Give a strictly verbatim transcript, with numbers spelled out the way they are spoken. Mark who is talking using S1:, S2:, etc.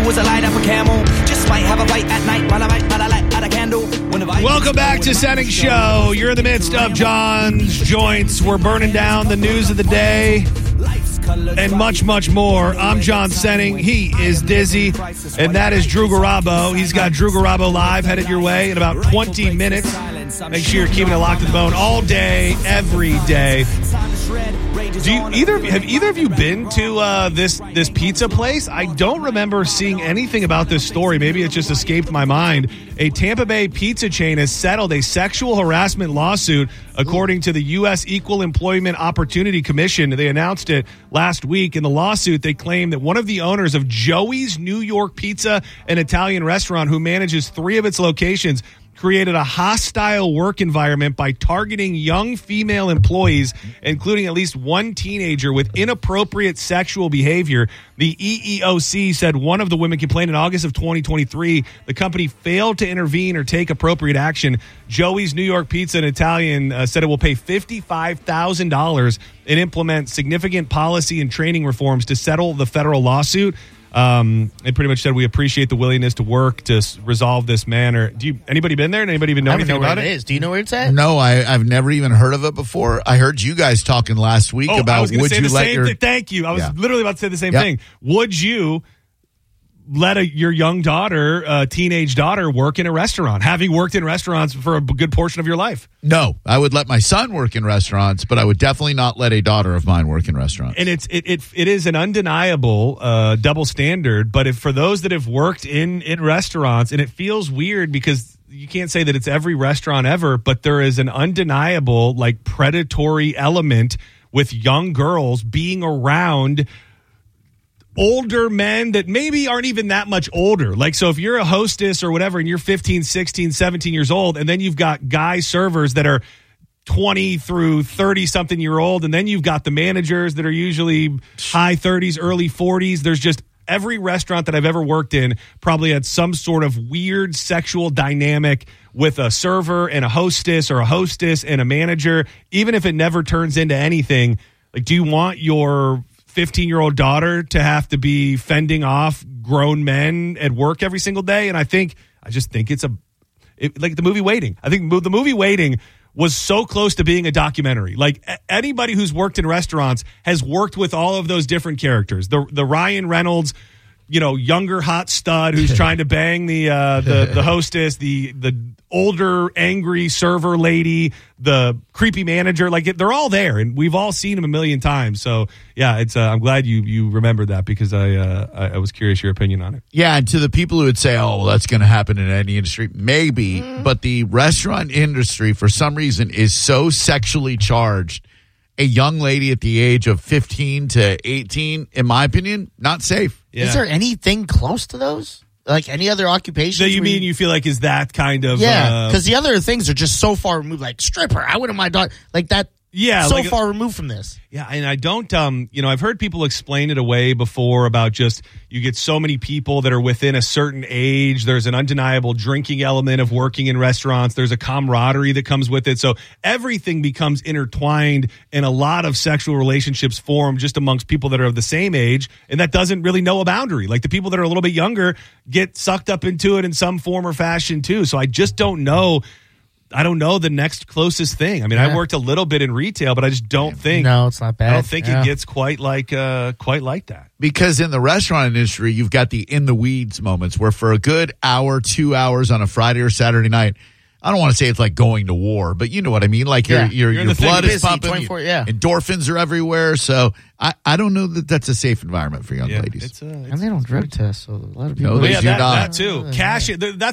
S1: was a light up a camel. Just might have a bite at night while I might, while I light out a candle.
S2: Welcome back to Setting Show. You're in the midst of John's Joints. We're burning down the news of the day and much, much more. I'm John Senning. He is Dizzy, and that is Drew Garabo. He's got Drew Garabo Live headed your way in about twenty minutes. Make sure you're keeping it locked to the bone all day, every day. Do you either have either of you been to uh, this this pizza place? I don't remember seeing anything about this story. Maybe it just escaped my mind. A Tampa Bay pizza chain has settled a sexual harassment lawsuit, according to the U S Equal Employment Opportunity Commission. They announced it last week. In the lawsuit, they claim that one of the owners of Joey's New York Pizza, an Italian restaurant who manages three of its locations, created a hostile work environment by targeting young female employees, including at least one teenager, with inappropriate sexual behavior. The E E O C said one of the women complained in August of twenty twenty-three. The company failed to intervene or take appropriate action. Joey's New York Pizza, an Italian, uh, said it will pay fifty-five thousand dollars and implement significant policy and training reforms to settle the federal lawsuit. Um, it pretty much said we appreciate the willingness to work to s- resolve this matter. Do you anybody been there? Anybody even know
S3: I don't
S2: anything
S3: know where
S2: about
S3: it
S2: it?
S3: is. Do you know where it's at?
S4: No, I, I've never even heard of it before. I heard you guys talking last week
S2: Oh,
S4: about
S2: I was gonna
S4: would
S2: say
S4: you
S2: the
S4: let
S2: same
S4: your...
S2: thi- Thank you. I was
S4: Yeah.
S2: literally about to say the same
S4: Yep.
S2: thing. Would you let a, your young daughter, uh, teenage daughter, work in a restaurant, having worked in restaurants for a b- good portion of your life?
S4: No, I would let my son work in restaurants, but I would definitely not let a daughter of mine work in restaurants.
S2: And it's it it, it is an undeniable uh, double standard. But if for those that have worked in in restaurants, and it feels weird because you can't say that it's every restaurant ever, but there is an undeniable like predatory element with young girls being around older men that maybe aren't even that much older. Like, so if you're a hostess or whatever and you're fifteen, sixteen, seventeen years old, and then you've got guy servers that are twenty through thirty something year old, and then you've got the managers that are usually high thirties, early forties. There's just every restaurant that I've ever worked in probably had some sort of weird sexual dynamic with a server and a hostess, or a hostess and a manager, even if it never turns into anything. Like, do you want your fifteen-year-old daughter to have to be fending off grown men at work every single day? And I think, I just think it's a, it, like the movie Waiting. I think the movie Waiting was so close to being a documentary. Like, a- anybody who's worked in restaurants has worked with all of those different characters. The the Ryan Reynolds, you know, younger hot stud who's trying to bang the uh, the the hostess, the the older angry server lady, the creepy manager. Like, it, they're all there, and we've all seen them a million times. So yeah, it's uh, I'm glad you you remembered that, because I, uh, I I was curious your opinion on it.
S4: Yeah, and to the people who would say, oh, well, that's going to happen in any industry, maybe, mm. but the restaurant industry, for some reason, is so sexually charged. A young lady at the age of fifteen to eighteen, in my opinion, not safe.
S2: Yeah.
S3: Is there anything close to those? Like any other occupations?
S2: So you mean you feel like is that kind of...
S3: Yeah, because
S2: uh,
S3: the other things are just so far removed, like stripper. I wouldn't mind dog like that.
S2: Yeah,
S3: so
S2: like,
S3: far removed from this.
S2: Yeah, and I don't, um, you know, I've heard people explain it away before about just you get so many people that are within a certain age. There's an undeniable drinking element of working in restaurants. There's a camaraderie that comes with it. So everything becomes intertwined, and a lot of sexual relationships form just amongst people that are of the same age, and that doesn't really know a boundary. Like, the people that are a little bit younger get sucked up into it in some form or fashion too. So I just don't know. I don't know the next closest thing. I mean,
S3: yeah.
S2: I worked a little bit in retail, but I just don't think.
S3: No, it's not bad.
S2: I don't think
S3: yeah.
S2: it gets quite like uh, quite like that.
S4: Because in the restaurant industry, you've got the in the weeds moments where for a good hour, two hours on a Friday or Saturday night, I don't want to say it's like going to war, but you know what I mean. Like your
S3: Yeah.
S4: your
S2: You're in
S4: your
S2: the
S4: blood
S2: thing.
S4: is
S3: Busy,
S4: pumping,
S3: twenty-four, yeah.
S4: endorphins are everywhere. So I, I don't know that that's a safe environment for young
S2: Yeah,
S4: ladies.
S2: it's, uh, it's,
S3: And they don't drug test, so a lot of people.
S4: No, they
S2: yeah,
S4: do
S2: that,
S4: not.
S2: that too. Cash. That's